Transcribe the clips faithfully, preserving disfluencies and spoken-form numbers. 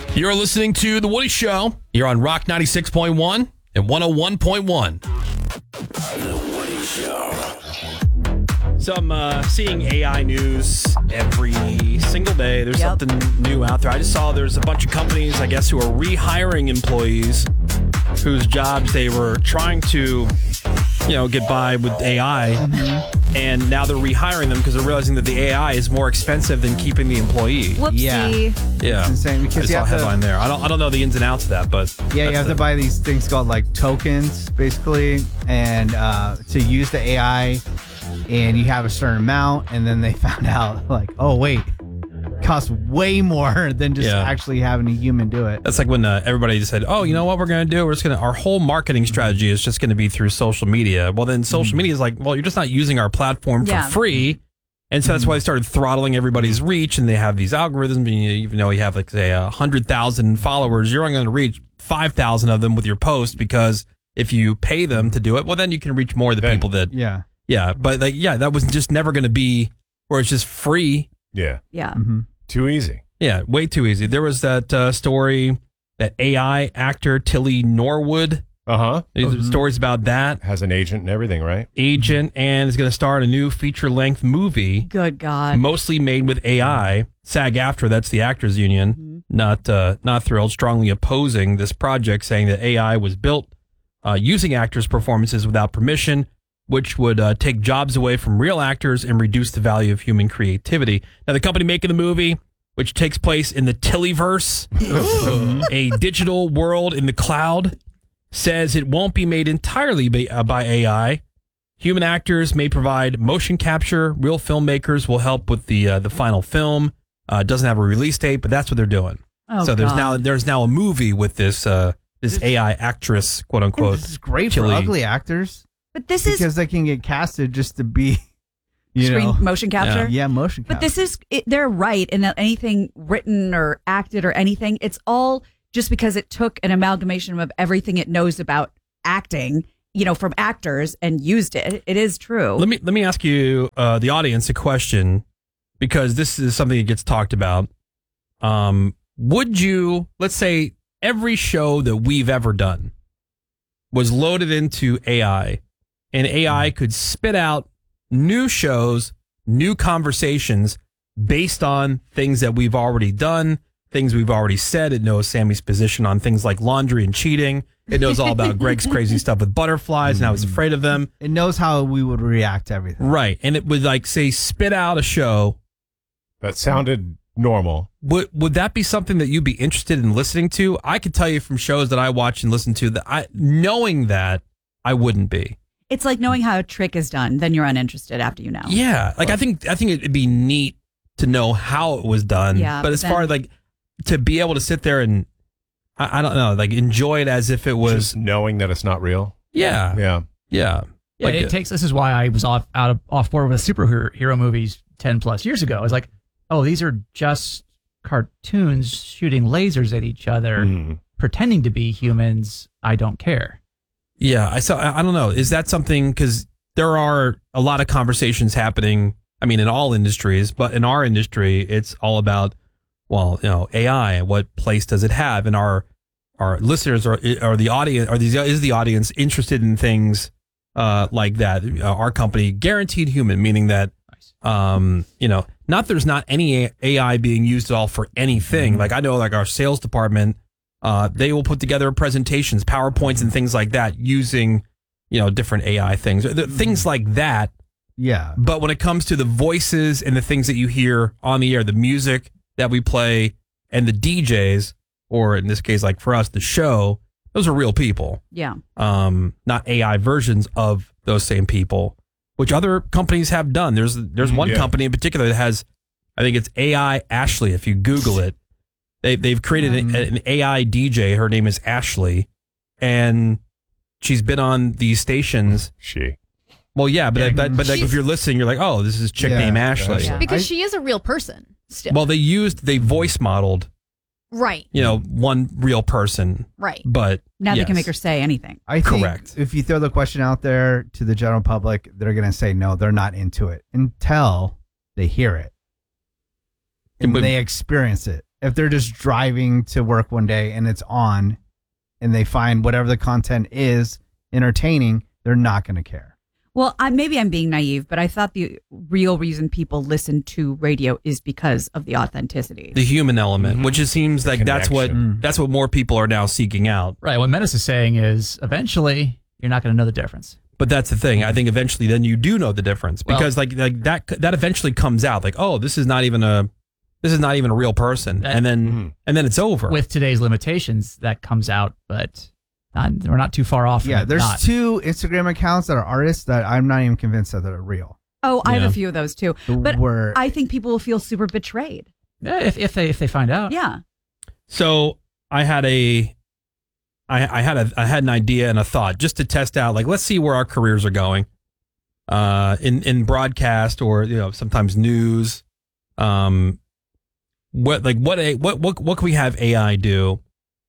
You're listening to The Woody Show. You're on Rock ninety-six point one and one oh one point one. The Woody Show. So I'm uh, seeing A I news every single day. There's yep. something new out there. I just saw there's a bunch of companies, I guess, who are rehiring employees whose jobs they were trying to, you know, get by with A I. Mm-hmm. And now they're rehiring them because they're realizing that the A I is more expensive than keeping the employee. Whoopsie. Yeah. Yeah. It's insane because I just you saw a have headline to, there. I don't I don't know the ins and outs of that, but yeah, you have the, to buy these things called like tokens, basically, and uh, to use the A I, and you have a certain amount, and then they found out like, oh wait, it costs way more than just Yeah. actually having a human do it. That's like when uh, everybody just said, oh, you know what we're going to do? We're just going to, our whole marketing strategy is just going to be through social media. Well, then social mm-hmm. media is like, well, you're just not using our platform for yeah. free. And so that's why they started throttling everybody's reach, and they have these algorithms. And you, even though you have, like, say, one hundred thousand followers, you're only going to reach five thousand of them with your post, because if you pay them to do it, well, then you can reach more of the Then, people that... Yeah. Yeah, but, like, yeah, that was just never going to be where it's just free. Yeah. Yeah. Mm-hmm. Too easy. Yeah, way too easy. There was that uh, story, that A I actor Tilly Norwood. Uh-huh. There's Mm-hmm. stories about that. Has an agent and everything, right? Agent, and is going to star in a new feature-length movie. Good God. Mostly made with A I. SAG-AFTRA, that's the actors union, mm-hmm. not uh, not thrilled, strongly opposing this project, saying that A I was built uh, using actors' performances without permission, which would uh, take jobs away from real actors and reduce the value of human creativity. Now, the company making the movie, which takes place in the Tillyverse, a digital world in the cloud, says it won't be made entirely by, uh, by A I. Human actors may provide motion capture. Real filmmakers will help with the uh, the final film. Uh, it doesn't have a release date, but that's what they're doing. Oh, so there's God. now there's now a movie with this uh, this A I actress, quote unquote. This is great Tilly. for ugly actors But this is because they can get casted just to be, you screen know, motion capture. yeah, motion capture. But this is, it, they're right in that anything written or acted or anything, it's all just because it took an amalgamation of everything it knows about acting, you know, from actors and used it. It is true. Let me let me ask you, uh, the audience, a question, because this is something that gets talked about. Um, would you, let's say, every show that we've ever done was loaded into A I, and A I could spit out new shows, new conversations based on things that we've already done, things we've already said. It knows Sammy's position on things like laundry and cheating. It knows all about Greg's crazy stuff with butterflies and how he's afraid of them. It knows how we would react to everything. Right. And it would, like, say, spit out a show. That sounded normal. Would would that be something that you'd be interested in listening to? I could tell you from shows that I watch and listen to that I, knowing that, I wouldn't be. It's like knowing how a trick is done, then you're uninterested after you know. Yeah. Like, I think I think it'd be neat to know how it was done. Yeah, but but as far then- as, like, to be able to sit there and, I, I don't know, like, enjoy it as if it was. Just knowing that it's not real. Yeah. Yeah. Yeah. Yeah, Like, it takes. This is why I was off out of off board with superhero hero movies ten plus years ago. I was like, oh, these are just cartoons shooting lasers at each other, Mm. pretending to be humans. I don't care. Yeah, I saw. I I don't know. Is that something? Because there are a lot of conversations happening. I mean, in all industries, but in our industry, it's all about, well, you know, A I and what place does it have? And our our listeners are are the audience. Are these is the audience interested in things uh, like that? Uh, our company, Guaranteed Human, meaning that, um, you know, not there's not any A I being used at all for anything. Like, I know, like, our sales department. Uh, they will put together presentations, PowerPoints, and things like that using, you know, different A I things, things like that. Yeah. But when it comes to the voices and the things that you hear on the air, the music that we play and the D Js, or in this case, like for us, the show, those are real people. Yeah. Um, not A I versions of those same people, which other companies have done. There's there's one Yeah. company in particular that has, I think it's A I Ashley. If you Google it. They, they've created Um, an, an A I D J. Her name is Ashley, and she's been on these stations. She. Well, yeah, but Yeah, but, but like, she's- if you're listening, you're like, oh, this is a chick Yeah, named Ashley. yeah. Because I- she is a real person still. Well, they used, they voice modeled, right. you know, one real person, Right. but Now they can yes. make her say anything. I think Correct. if you throw the question out there to the general public, they're going to say no, they're not into it until they hear it and But- they experience it. if they're just driving to work one day and it's on and they find whatever the content is entertaining, they're not going to care. Well, I, maybe I'm being naive, but I thought the real reason people listen to radio is because of the authenticity. The human element, Mhm. which it seems like that's what Connection. that's what more people are now seeking out. Right. What Menace is saying is eventually you're not going to know the difference. But that's the thing. I think eventually then you do know the difference Well- because like like that that eventually comes out like, oh, this is not even a this is not even a real person, That- and then Mhm. and then it's over. With today's limitations, that comes out, but not, we're not too far off. from Yeah, it there's not. two Instagram accounts that are artists that I'm not even convinced that they're real. Oh, I have Yeah. a few of those too. But Where I think people will feel super betrayed. Yeah, if, if they if they find out. Yeah. So I had a, I, I had a, I had an idea and a thought just to test out. Like, let's see where our careers are going, uh, in in broadcast or you know sometimes news. Um, what like what a what what what can we have A I do?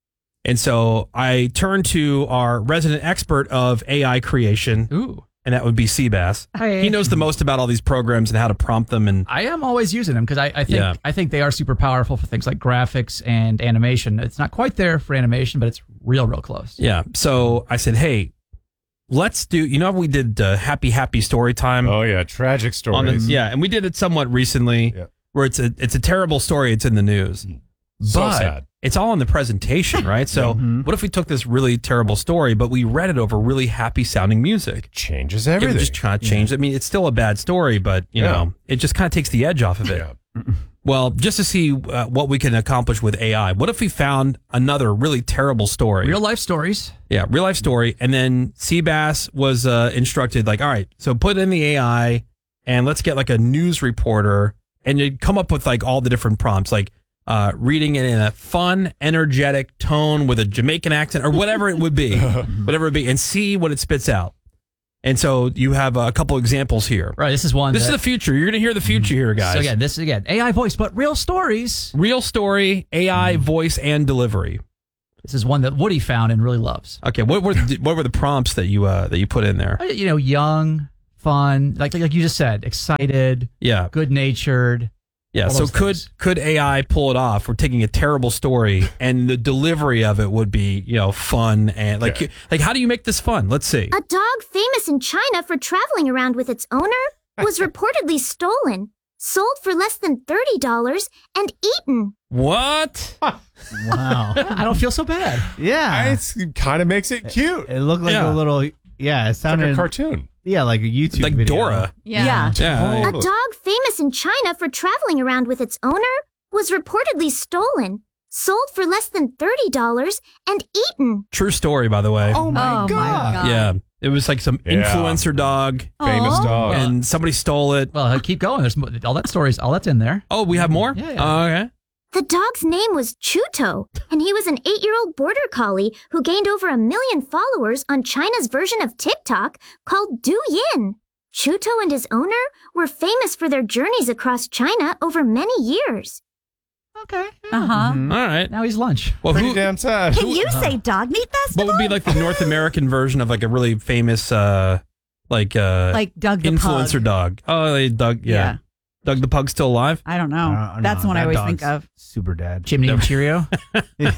And so I turned to our resident expert of A I creation, Ooh. and that would be Seabass. He knows the most about all these programs and how to prompt them and. I am always using them because I, I think Yeah. I think they are super powerful for things like graphics and animation. It's not quite there for animation, but it's real, real close. Yeah. So I said, hey, let's do, you know, we did uh, Happy, Happy Story Time. Oh yeah, tragic on the, stories. yeah. And we did it somewhat recently Yeah. where it's a, it's a terrible story. It's in the news. So but sad. it's all in the presentation, right? So Mhm. what if we took this really terrible story, but we read it over really happy sounding music? Changes It everything. would just kind of change. I mean, it's still a bad story, but you Yeah. know, it just kind of takes the edge off of it. Yeah. Well, just to see uh, what we can accomplish with A I, what if we found another really terrible story? Real life stories. Yeah, real life story. And then Seabass was uh, instructed, like, all right, so put in the A I and let's get like a news reporter and you come up with like all the different prompts, like uh, reading it in a fun, energetic tone with a Jamaican accent or whatever it would be, whatever it would be, and see what it spits out. And so you have a couple examples here. Right. This is one. This that, is the future. You're going to hear the future here, guys. So again, this is again A I voice, but real stories. Real story, A I voice, and delivery. This is one that Woody found and really loves. Okay, what were the, what were the prompts that you uh, that you put in there? Uh, You know, young, fun, like like you just said, excited, Yeah, good natured. yeah. all So those could things. could A I pull it off? We're taking a terrible story, and the delivery of it would be you know fun and like Yeah. like how do you make this fun? Let's see. A dog famous in China for traveling around with its owner was reportedly stolen, sold for less than thirty dollars, and eaten. What? wow. I don't feel so bad. Yeah. It kind of makes it cute. It looked like Yeah. a little, yeah, it It's like sounded, a cartoon. yeah, like a YouTube Like video. Dora. Yeah. Yeah. Yeah. A Totally. dog famous in China for traveling around with its owner was reportedly stolen, sold for less than thirty dollars, and eaten. True story, by the way. Oh my Oh, my god. God. Yeah, it was like some Yeah. influencer dog, Famous Aw. dog. and somebody stole it. Well, uh, keep going. There's mo- all that stories. All that's in there. Oh, we have more. Yeah, yeah. Oh, okay. The dog's name was Chuto, and he was an eight-year-old border collie who gained over a million followers on China's version of TikTok called Douyin. Chuto and his owner were famous for their journeys across China over many years. Okay. Uh huh. Mhm. All right. Now he's lunch. Well, Pretty who? damn sad. Can you say dog meat What festival? would be like the North American version of like a really famous, uh, like uh, like Doug the influencer Pug? dog? Oh, they Doug. Yeah. Yeah. Doug the Pug's still alive. I don't know. I don't That's know. the one I That always think dog's of. Super dad. Chimney and Cheerio. yeah.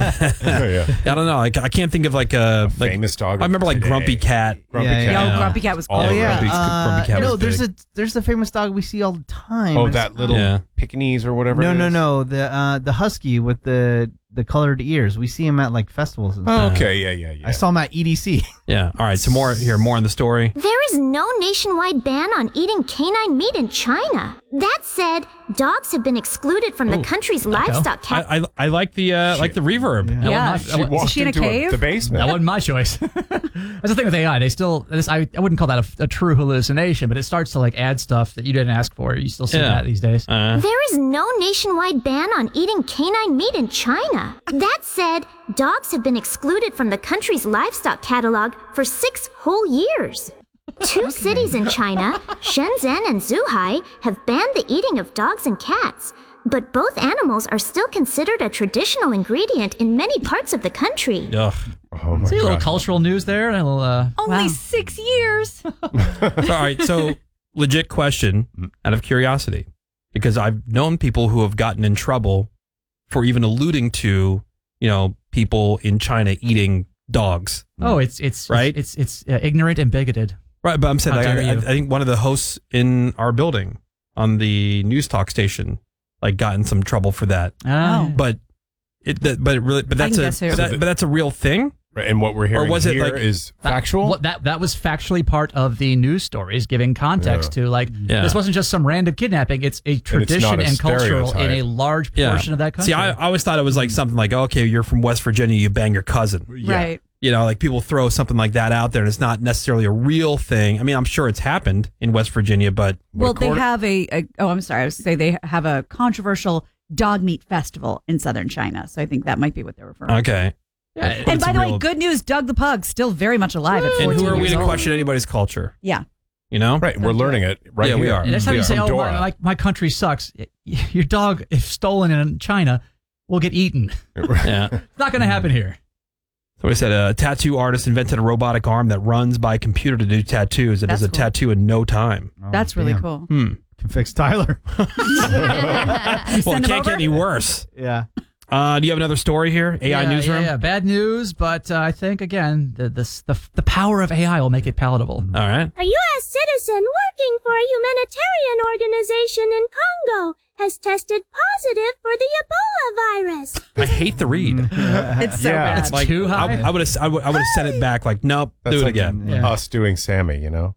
Oh, yeah. I don't know. I, I can't think of like a like. Famous dog. I remember like today. Grumpy Cat. Grumpy Yeah, cat. yeah. Yeah, Grumpy Cat was All cool. Oh of yeah. Grumpy- Uh, Grumpy Cat no, was there's big. a there's the famous dog we see all the time. Oh, It's- that little Yeah. Pekingese or whatever. No, it no, is? no. The uh, the husky with the the colored ears. We see him at like festivals and Oh, stuff. okay, yeah, yeah, yeah. I saw him at E D C. Yeah. All right. So more here. More on the story. There is no nationwide ban on eating canine meat in China. That said, dogs have been excluded from the country's livestock cat. I, I I like the uh, like the reverb. Yeah. That Yeah. wasn't my- She that walked Is she in a into cave? the basement. That wasn't my choice. That's the thing with A I. They still, this, I, I wouldn't call that a, a true hallucination, but it starts to like add stuff that you didn't ask for. You still see Yeah. that these days. Uh, There is no nationwide ban on eating canine meat in China. That said, dogs have been excluded from the country's livestock catalog for six whole years. Two cities in China, Shenzhen and Zhuhai, have banned the eating of dogs and cats. But both animals are still considered a traditional ingredient in many parts of the country. ugh. Oh my See a little god. cultural news there. A little, uh, Only wow. six years. So, all right. So legit question out of curiosity, because I've known people who have gotten in trouble for even alluding to, you know, people in China eating dogs. Oh, it's it's Right? It's it's, it's uh, ignorant and bigoted. Right, but I'm saying How like, I, dare I, you. I think one of the hosts in our building on the news talk station like got in some trouble for that. Oh. But it, that, but it really, but I that's can a, guess who. but, that, but that's a real thing. Right, and what we're hearing was it here like- is That- factual. what- that that was factually part of the news stories, giving context to like Yeah. this wasn't just some random kidnapping. It's a tradition not and, a cultural in stereotype. a large Yeah. portion of that country. See, I, I always thought it was like something like, okay, you're from West Virginia, you bang your cousin. Yeah. Right. You know, like people throw something like that out there, and it's not necessarily a real thing. I mean, I'm sure it's happened in West Virginia, but Well, they according- have a, a. Oh, I'm sorry. I was say they have a controversial dog meat festival in southern China. So I think that might be what they're referring to. okay. yeah, But And it's by a the way, real- good news: Doug the Pug still very much alive at And fourteen who are we years to old. question anybody's culture? Yeah. You know, Right, we're learning it right Yeah, we here. are. And next time We you are. say, From "Oh, Dora. my, like my country sucks," your dog, if stolen in China, will get eaten. yeah. It's not going to happen here. So we said a tattoo artist invented a robotic arm that runs by computer to do tattoos. It does a That's cool. tattoo in no time. Oh, That's really damn. cool. Hmm. Can fix Tyler. Well, it him can't over? get any worse. yeah. Uh, do you have another story here? A I yeah, newsroom. Yeah, yeah, bad news, but uh, I think again the, the the the power of A I will make it palatable. All right. A U S citizen working for a humanitarian organization in Congo has tested positive for the Ebola virus. I hate the read. It's so Yeah, bad. It's Like too high. I would have, I would have sent it back. Like, nope, That's do it like again. Yeah. us doing Sammy, you know?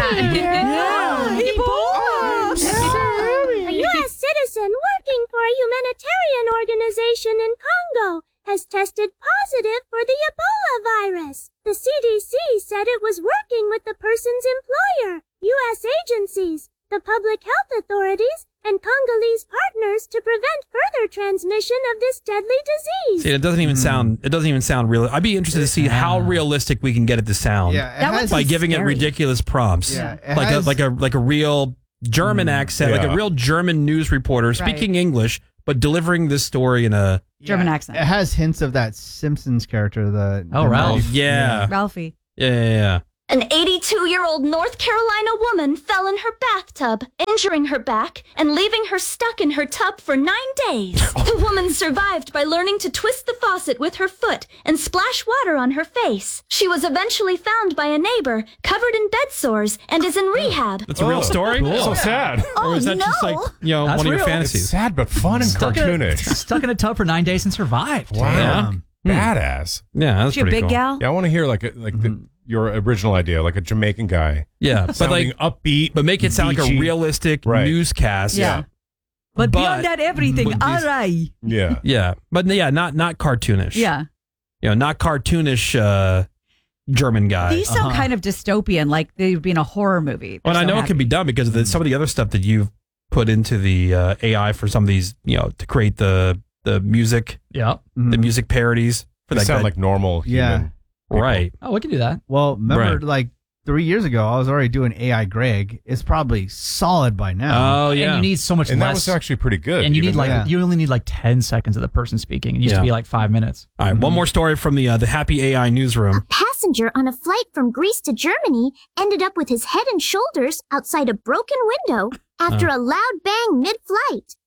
A U S citizen working for a humanitarian organization in Congo has tested positive for the Ebola virus. The C D C said it was working with the person's employer, U S agencies, the public health authorities, and Congolese partners to prevent further transmission of this deadly disease. See, it doesn't even sound. It doesn't even sound real. I'd be interested to see how realistic we can get it to sound. Yeah. It That has, one's by giving it scary. ridiculous prompts. Yeah, it like has- a like a like a real German accent, like yeah. a real German news reporter speaking English, but delivering this story in a German yeah, accent. It has hints of that Simpsons character. The Oh, the Ralph. knife. yeah, Ralphie. yeah, yeah, yeah. An eighty-two-year-old North Carolina woman fell in her bathtub, injuring her back and leaving her stuck in her tub for nine days. The woman survived by learning to twist the faucet with her foot and splash water on her face. She was eventually found by a neighbor, covered in bed sores, and is in rehab. That's a real story. So sad. Or is that just like you know That's one of your real. fantasies? It's sad but fun and Stuck in, a, cartoonish. stuck in a tub for nine days and survived. Wow. Yeah. Badass. Yeah, that's She a pretty big cool. gal? Yeah, I want to hear like a, like the, your original idea, like a Jamaican guy. Yeah, but Sounding like, upbeat, but make it sound like a beachy. realistic Right. newscast. Yeah. But, But- beyond that, everything, but all these- right. Yeah. yeah, but yeah, not not cartoonish. Yeah. you know, not cartoonish uh, German guy. These sound kind of dystopian, like they'd be in a horror movie. Well, They're and I so know it can be happy. done because of the, some of the other stuff that you've put into the uh, A I for some of these, you know, to create the the music, Yeah. the music parodies for They that. sound guy. like normal Yeah. human. people. right. Oh, we can do that. Well, remember, Right. like three years ago, I was already doing A I Greg. It's probably solid by now. Oh yeah. And you need so much And that less. was actually pretty good. and you even need like yeah. you only need like ten seconds of the person speaking. It used Yeah. to be like five minutes. All right, one more story from the uh, the Happy A I newsroom. Passenger on a flight from Greece to Germany ended up with his head and shoulders outside a broken window after a loud bang mid-flight.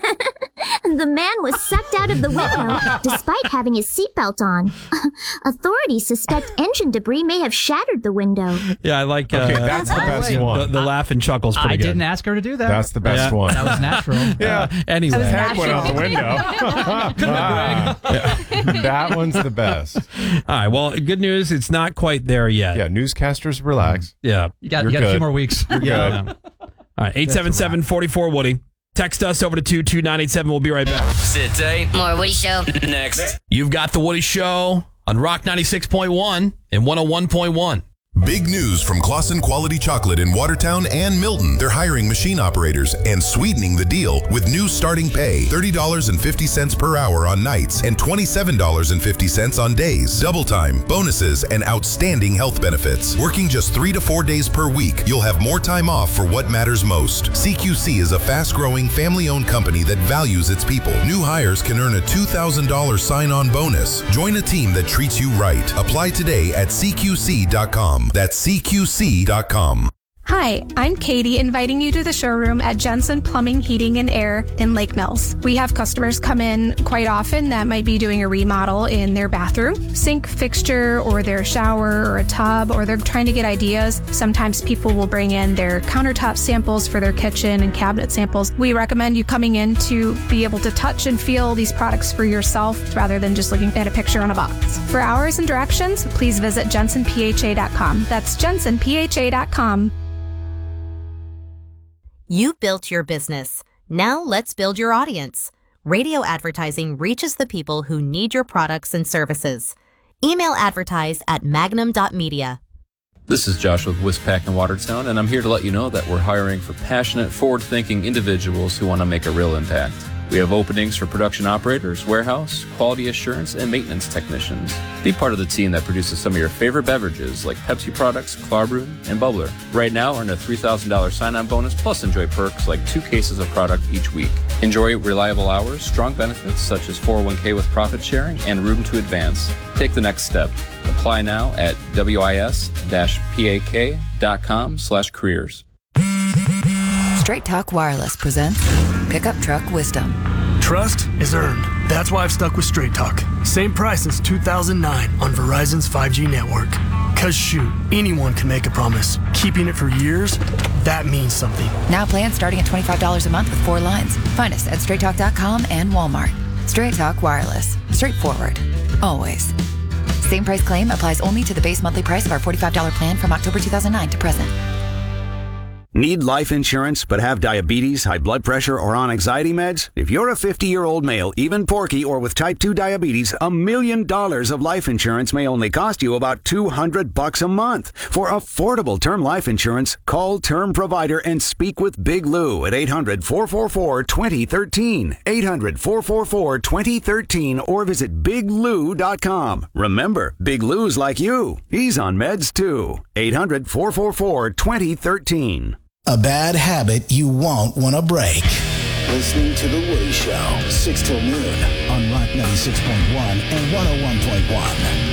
The man was sucked out of the window despite having his seatbelt on. Authorities suspect engine debris may have shattered the window. Yeah, I like. Uh, Okay, that's the best the, one. the laugh and chuckles pretty I good. didn't ask her to do that. That's the best Yeah. one. that was natural. Yeah. Anyway, Head went out the window. That one's the best. all right. Well, good news. It's not quite there yet. Yeah, newscasters, relax. Yeah. You got You're you got a few good. more weeks. You're Yeah. good. All right. eight seven seven, four four, Woody. Text us over to two two nine eight seven. We'll be right back. Sit tight. More Woody Show. Next. You've got The Woody Show on Rock ninety-six point one and one oh one point one. Big news from Clausen Quality Chocolate in Watertown and Milton. They're hiring machine operators and sweetening the deal with new starting pay, thirty dollars and fifty cents per hour on nights and twenty-seven dollars and fifty cents on days. Double time, bonuses, and outstanding health benefits. Working just three to four days per week, you'll have more time off for what matters most. C Q C is a fast-growing, family-owned company that values its people. New hires can earn a two thousand dollars sign-on bonus. Join a team that treats you right. Apply today at C Q C dot com. That's C Q C dot com. Hi, I'm Katie, inviting you to the showroom at Jensen Plumbing, Heating, and Air in Lake Mills. We have customers come in quite often that might be doing a remodel in their bathroom, sink fixture, or their shower, or a tub, or they're trying to get ideas. Sometimes people will bring in their countertop samples for their kitchen and cabinet samples. We recommend you coming in to be able to touch and feel these products for yourself rather than just looking at a picture on a box. For hours and directions, please visit jensen p h a dot com. That's jensen p h a dot com. You built your business. Now let's build your audience. Radio advertising reaches the people who need your products and services. Email advertise at magnum dot media. This is Josh with Wispac in Watertown, and I'm here to let you know that we're hiring for passionate, forward-thinking individuals who want to make a real impact. We have openings for production operators, warehouse, quality assurance, and maintenance technicians. Be part of the team that produces some of your favorite beverages like Pepsi products, Clarbrew, and Bubbler. Right now, earn a three thousand dollars sign-on bonus plus enjoy perks like two cases of product each week. Enjoy reliable hours, strong benefits such as four oh one k with profit sharing, and room to advance. Take the next step. Apply now at wis dash pak dot com slash careers. Straight Talk Wireless presents Pickup Truck Wisdom. Trust is earned. That's why I've stuck with Straight Talk. Same price since two thousand nine on Verizon's five G network. Cause shoot, anyone can make a promise. Keeping it for years, that means something. Now plans starting at twenty-five dollars a month with four lines. Find us at straight talk dot com and Walmart. Straight Talk Wireless. Straightforward. Always. Same price claim applies only to the base monthly price of our forty-five dollars plan from October two thousand nine to present. Need life insurance but have diabetes, high blood pressure, or on anxiety meds? If you're a fifty-year-old male, even porky, or with type two diabetes, a million dollars of life insurance may only cost you about two hundred bucks a month. For affordable term life insurance, call Term Provider and speak with Big Lou at eight hundred, four four four, two oh one three, eight hundred, four four four, two oh one three, or visit big lou dot com. Remember, Big Lou's like you. He's on meds too. eight hundred, four four four, two oh one three. A bad habit you won't want to break. Listening to The Woody Show, six till noon on Rock ninety-six point one and one oh one point one.